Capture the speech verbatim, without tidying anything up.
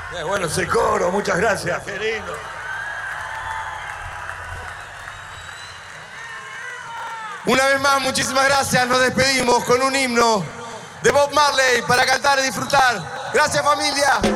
Eh, bueno, ese coro, muchas gracias, qué lindo. Una vez más, muchísimas gracias. Nos despedimos con un himno de Bob Marley para cantar y disfrutar. Gracias, familia.